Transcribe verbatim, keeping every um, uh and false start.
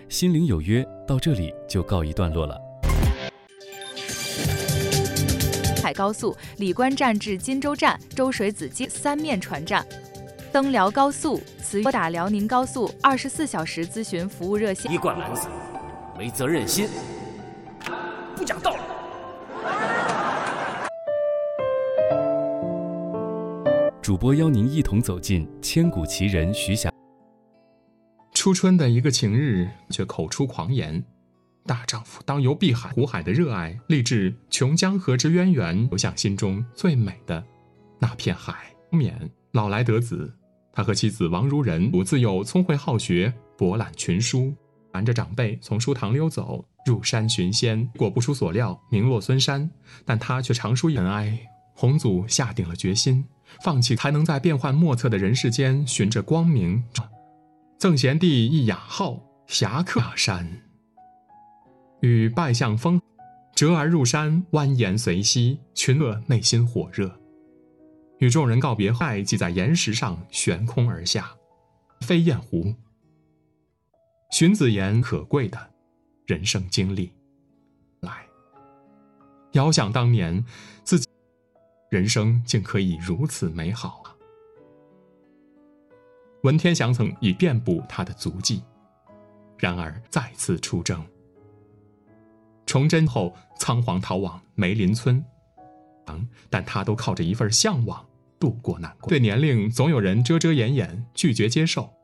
心灵有约到这里就告一段落了。 海高速李官站至金州站、周水子街三面传站。登辽高速此拨打辽宁高速二十四小时咨询服务热线。 一贯懒散，没责任心，不讲道理。 主播邀您一同走进千古奇人徐霞。 初春的一个晴日，却口出狂言：大丈夫当由碧海湖海的热爱，立志穷江河之渊源，流向心中最美的那片海。免老来得子，他和妻子王如人自幼聪慧好学，博览群书，瞒着长辈从书堂溜走，入山寻仙。果不出所料，名落孙山，但他却长书尘埃。洪祖下定了决心，放弃才能在变幻莫测的人世间寻着光明。赠贤弟一雅号，侠客山。与拜相风，折而入山，蜿蜒随溪，群鹤内心火热。与众人告别后，爱即在岩石上悬空而下，飞雁湖。荀子言可贵的人生经历。来，遥想当年自己人生竟可以如此美好啊！文天祥曾以遍布他的足迹，然而再次出征。崇祯后仓皇逃往梅林村，但他都靠着一份向往度过难关。对年龄总有人遮遮掩掩，拒绝接受。